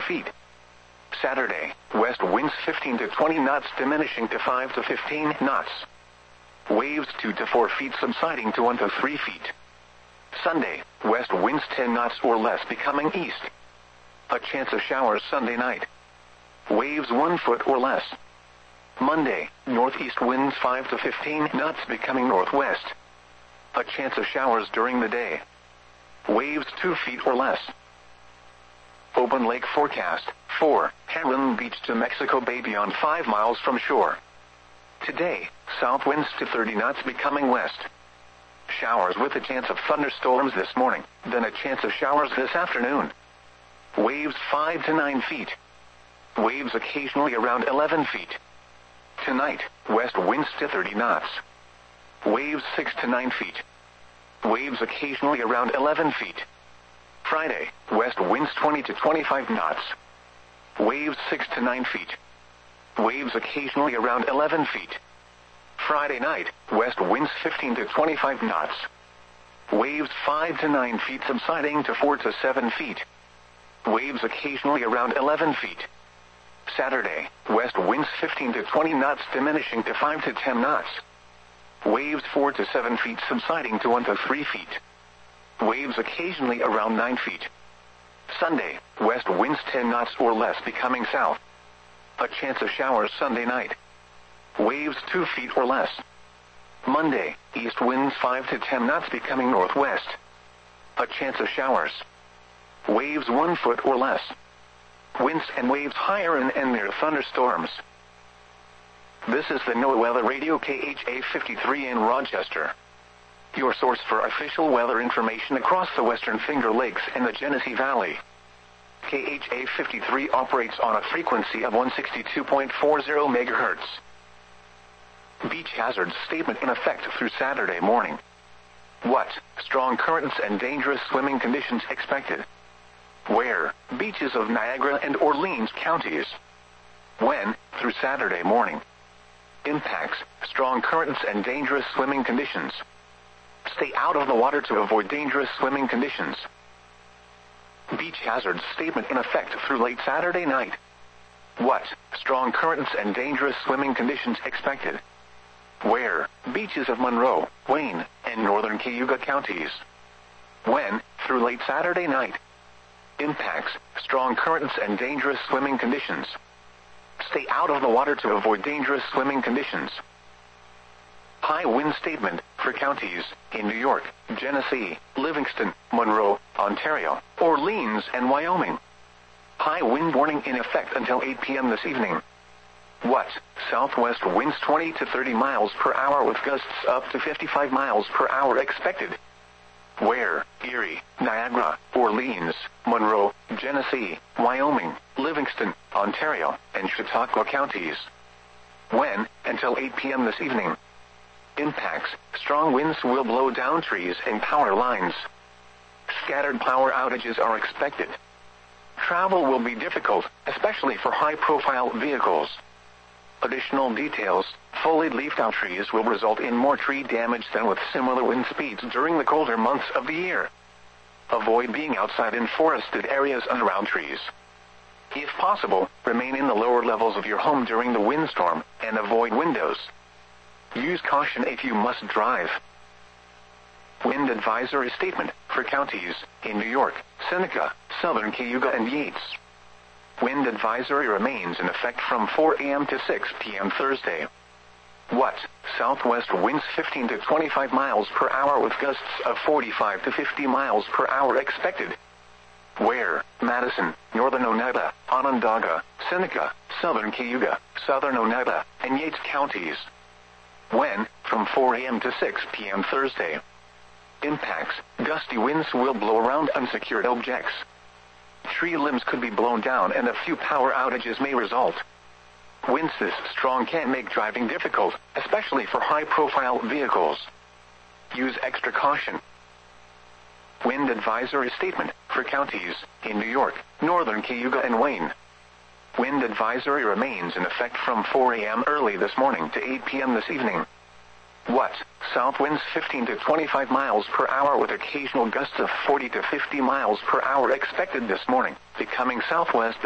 feet. Saturday, west winds 15 to 20 knots diminishing to 5 to 15 knots. Waves 2 to 4 feet subsiding to 1 to 3 feet. Sunday, west winds 10 knots or less becoming east. A chance of showers Sunday night. Waves 1 foot or less. Monday, northeast winds 5 to 15 knots becoming northwest. A chance of showers during the day. Waves 2 feet or less. Open lake forecast, 4, Heron Beach to Mexico Bay beyond 5 miles from shore. Today, south winds to 30 knots becoming west. Showers with a chance of thunderstorms this morning, then a chance of showers this afternoon. Waves 5 to 9 feet. Waves occasionally around 11 feet. Tonight, west winds to 30 knots. Waves 6 to 9 feet. Waves occasionally around 11 feet. Friday, west winds 20 to 25 knots. Waves 6 to 9 feet. Waves occasionally around 11 feet. Friday night, west winds 15 to 25 knots. Waves 5 to 9 feet subsiding to 4 to 7 feet. Waves occasionally around 11 feet. Saturday, west winds 15 to 20 knots diminishing to 5 to 10 knots. Waves 4 to 7 feet subsiding to 1 to 3 feet. Waves occasionally around 9 feet. Sunday, west winds 10 knots or less becoming south. A chance of showers Sunday night. Waves 2 feet or less. Monday, east winds 5 to 10 knots becoming northwest. A chance of showers. Waves 1 foot or less. Winds and waves higher and near thunderstorms. This is the NOAA Weather Radio KHA 53 in Rochester. Your source for official weather information across the Western Finger Lakes and the Genesee Valley. KHA 53 operates on a frequency of 162.40 MHz. Beach hazards statement in effect through Saturday morning. What? Strong currents and dangerous swimming conditions expected. Where? Beaches of Niagara and Orleans counties. When? Through Saturday morning. Impacts: strong currents and dangerous swimming conditions. Stay out of the water to avoid dangerous swimming conditions. Beach hazards statement in effect through late Saturday night. What? Strong currents and dangerous swimming conditions expected. Where? Beaches of Monroe, Wayne, and northern Cayuga counties. When? Through late Saturday night. Impacts: strong currents and dangerous swimming conditions. Stay out of the water to avoid dangerous swimming conditions. High wind statement for counties in New York, Genesee, Livingston, Monroe, Ontario, Orleans, and Wyoming. High wind warning in effect until 8 p.m. this evening. What? Southwest winds 20 to 30 miles per hour with gusts up to 55 miles per hour expected. Where? Erie, Niagara, Orleans, Monroe, Genesee, Wyoming, Livingston, Ontario, and Chautauqua counties. When? Until 8 p.m. this evening. Impacts: strong winds will blow down trees and power lines. Scattered power outages are expected. Travel will be difficult, especially for high-profile vehicles. Additional details: fully leafed-out trees will result in more tree damage than with similar wind speeds during the colder months of the year. Avoid being outside in forested areas and around trees. If possible, remain in the lower levels of your home during the windstorm, and avoid windows. Use caution if you must drive. Wind advisory statement for counties in New York, Seneca, southern Cayuga, and Yates. Wind advisory remains in effect from 4 a.m. to 6 p.m. Thursday. What? Southwest winds 15 to 25 miles per hour with gusts of 45 to 50 miles per hour expected. Where? Madison, northern Oneida, Onondaga, Seneca, southern Cayuga, southern Oneida, and Yates counties. When? From 4 a.m. to 6 p.m. Thursday. Impacts: gusty winds will blow around unsecured objects. Tree limbs could be blown down and a few power outages may result. Winds this strong can make driving difficult, especially for high-profile vehicles. Use extra caution. Wind advisory statement for counties in New York, northern Cayuga, and Wayne. Wind advisory remains in effect from 4 a.m. early this morning to 8 p.m. this evening. What? South winds 15 to 25 miles per hour with occasional gusts of 40 to 50 miles per hour expected this morning, becoming southwest